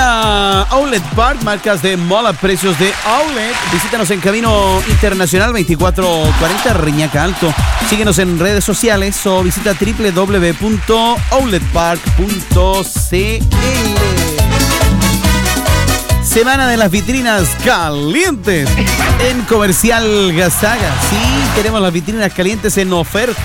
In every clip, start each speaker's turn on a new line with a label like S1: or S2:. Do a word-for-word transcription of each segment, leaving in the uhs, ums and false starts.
S1: Visita Outlet Park, marcas de moda, precios de outlet. Visítanos en Camino Internacional veinticuatro cuarenta, Reñaca Alto. Síguenos en redes sociales o visita doble u doble u doble u punto outlet park punto c l. Semana de las vitrinas calientes en Comercial Gazaga. Sí, tenemos las vitrinas calientes en oferta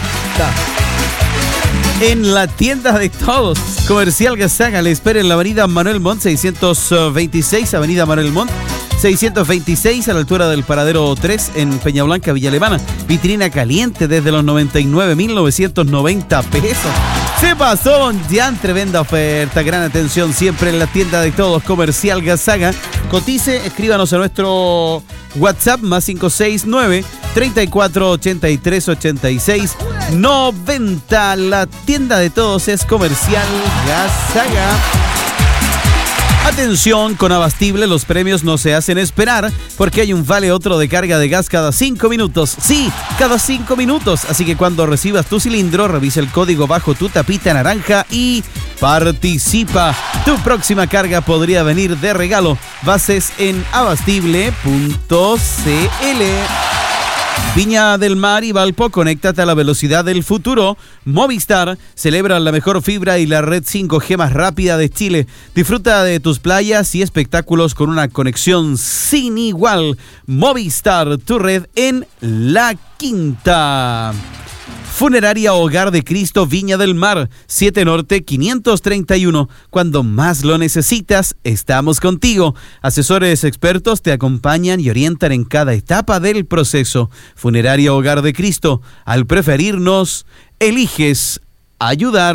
S1: en la tienda de todos. Comercial Gazaga le espera en la avenida Manuel Montt seiscientos veintiséis, avenida Manuel Montt seiscientos veintiséis, a la altura del paradero tres en Peña Blanca, Villa Alemana. Vitrina caliente desde los noventa y nueve mil novecientos noventa pesos. Se pasó Don Jan, tremenda oferta, gran atención siempre en la tienda de todos. Comercial Gazaga. Cotice, escríbanos a nuestro WhatsApp más cinco seis nueve, treinta y cuatro, ochenta y tres, ochenta y seis, noventa. La tienda de todos es Comercial Gazaga. Atención, con Abastible los premios no se hacen esperar porque hay un vale otro de carga de gas cada cinco minutos. Sí, cada cinco minutos. Así que cuando recibas tu cilindro, revisa el código bajo tu tapita naranja y participa. Tu próxima carga podría venir de regalo. Bases en abastible punto c l. Viña del Mar y Valpo, conéctate a la velocidad del futuro. Movistar celebra la mejor fibra y la red cinco G más rápida de Chile. Disfruta de tus playas y espectáculos con una conexión sin igual. Movistar, tu red en La Quinta. Funeraria Hogar de Cristo Viña del Mar, siete Norte quinientos treinta y uno. Cuando más lo necesitas, estamos contigo. Asesores expertos te acompañan y orientan en cada etapa del proceso. Funeraria Hogar de Cristo, al preferirnos, eliges ayudar.